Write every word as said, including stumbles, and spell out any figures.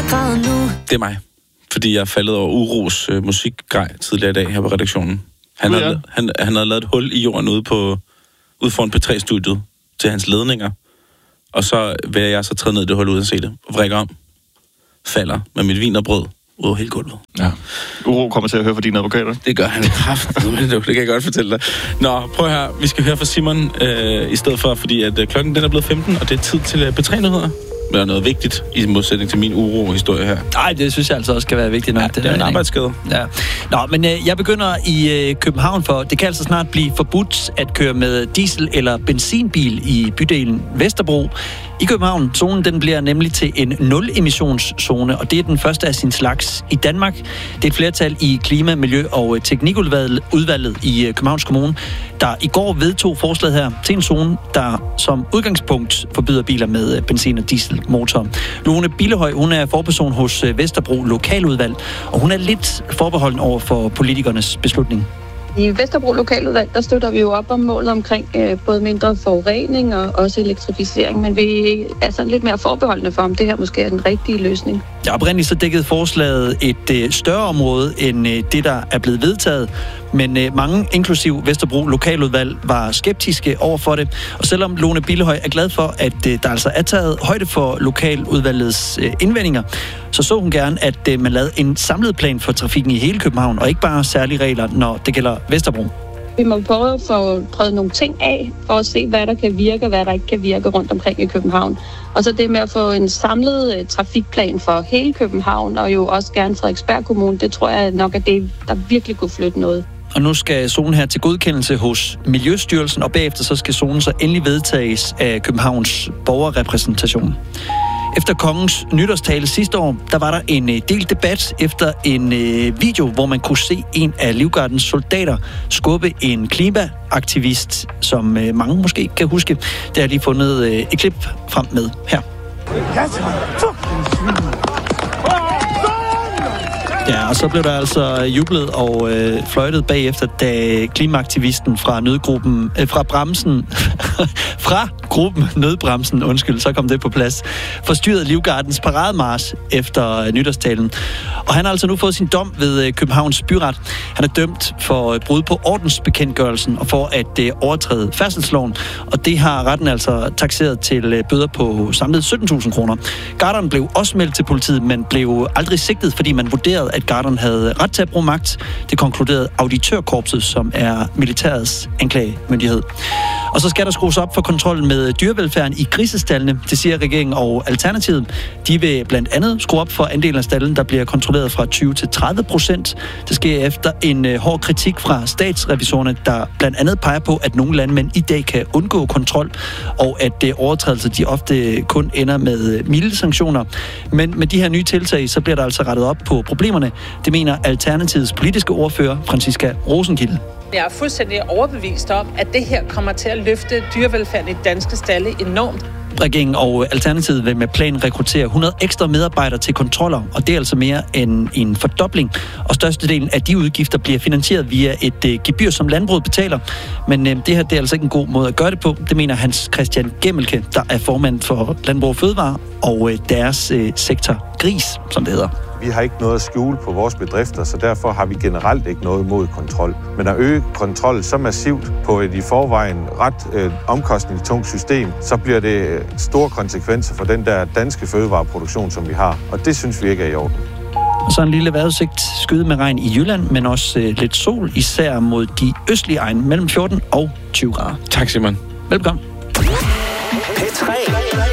grader nu. Det er mig, fordi jeg er faldet over Uros øh, musikgrej tidligere i dag her på redaktionen. Han, ja. havde, han, han havde lavet et hul i jorden ude, på, ude foran P tre-studiet til hans ledninger. Og så vil jeg så træde ned i det hul ud og se det. Og vrikker om. Falder med mit vin og brød ud over hele gulvet. Ja. Uro kommer til at høre fra dine advokater. Det gør han kraftigt. Det kan jeg godt fortælle dig. Nå, prøv her. Vi skal høre fra Simon øh, i stedet for, fordi at øh, klokken den er blevet femten, og det er tid til øh, P tre-nyheder. Men der er noget vigtigt i modsætning til min uro-historie her. Nej, det synes jeg altså også skal være vigtigt nok. Ja, det er en arbejdsskade. Ja. Nå, men øh, jeg begynder i øh, København, for det kan altså snart blive forbudt at køre med diesel- eller benzinbil i bydelen Vesterbro. I København, zonen den bliver nemlig til en nul-emissionszone, og det er den første af sin slags i Danmark. Det er et flertal i Klima-, Miljø- og Teknikudvalget i Københavns Kommune, der i går vedtog forslaget her til en zone, der som udgangspunkt forbyder biler med benzin- og dieselmotor. Lone Billehøj, hun er forperson hos Vesterbro Lokaludvalg, og hun er lidt forbeholden over for politikernes beslutning. I Vesterbro Lokaludvalg, der støtter vi jo op om målet omkring øh, både mindre forurening og også elektrificering, men vi er sådan lidt mere forbeholdende for, om det her måske er den rigtige løsning. Ja, oprindeligt så dækkede forslaget et øh, større område end øh, det, der er blevet vedtaget, men øh, mange, inklusiv Vesterbro Lokaludvalg, var skeptiske over for det. Og selvom Lone Billehøj er glad for, at øh, der altså er taget højde for Lokaludvalgets øh, indvendinger, så så hun gerne, at øh, man lavede en samlet plan for trafikken i hele København, og ikke bare særlige regler, når det gælder Vesterbro. Vi må prøve at få prøvet nogle ting af, for at se, hvad der kan virke, og hvad der ikke kan virke rundt omkring i København. Og så det med at få en samlet uh, trafikplan for hele København, og jo også gerne Frederiksberg Kommune, det tror jeg nok er det, der virkelig kunne flytte noget. Og nu skal zonen her til godkendelse hos Miljøstyrelsen, og bagefter så skal zonen så endelig vedtages af Københavns borgerrepræsentation. Efter kongens nytårstale sidste år, der var der en del debat efter en øh, video, hvor man kunne se en af Livgardens soldater skubbe en klimaaktivist, som øh, mange måske kan huske. Det har jeg lige fundet øh, et klip frem med her. Ja, og så blev der altså jublet og øh, fløjtet bagefter, da klimaaktivisten fra nødgruppen, øh, fra bremsen, fra gruppen Nødbremsen, undskyld, så kom det på plads, forstyrrede Livgardens parademarch efter nytårstalen. Og han har altså nu fået sin dom ved øh, Københavns Byret. Han er dømt for øh, brud på ordensbekendtgørelsen og for at øh, overtræde færdselsloven, og det har retten altså takseret til øh, bøder på samlet sytten tusind kroner. Garderen blev også meldt til politiet, men blev aldrig sigtet, fordi man vurderede, at garderen havde ret til at bruge magt. Det konkluderede auditørkorpset, som er militærets anklagemyndighed. Og så skal der skrues op for kontrollen med dyrevelfærden i grisestallene. Det siger regeringen og Alternativet. De vil blandt andet skrue op for andelen af stallen, der bliver kontrolleret fra tyve til tredive procent. Det sker efter en øh, hård kritik fra statsrevisorerne, der blandt andet peger på, at nogle landmænd i dag kan undgå kontrol, og at øh, overtrædelser de ofte kun ender med øh, milde sanktioner. Men med de her nye tiltag, så bliver der altså rettet op på problemerne. Det mener Alternativets politiske ordfører, Franciska Rosenkilde. Jeg er fuldstændig overbevist om, at det her kommer til at løfte dyrevelfærden i danske stalde enormt. Regeringen og Alternativet vil med planen rekruttere hundrede ekstra medarbejdere til kontroller, og det er altså mere end en fordobling. Og størstedelen af de udgifter bliver finansieret via et uh, gebyr, som landbruget betaler. Men uh, det her det er altså ikke en god måde at gøre det på. Det mener Hans Christian Gemmelke, der er formand for Landbrug og Fødevare og uh, deres uh, sektor Gris, som det hedder. Vi har ikke noget at skjule på vores bedrifter, så derfor har vi generelt ikke noget imod kontrol. Men at øge kontrol så massivt på et i forvejen ret øh, omkostningstungt system, så bliver det store konsekvenser for den der danske fødevareproduktion, som vi har. Og det synes vi ikke er i orden. Og så en lille vejrudsigt, skyde med regn i Jylland, men også øh, lidt sol, især mod de østlige egne, mellem fjorten og tyve grader. Tak, Simon. Velkommen. P tre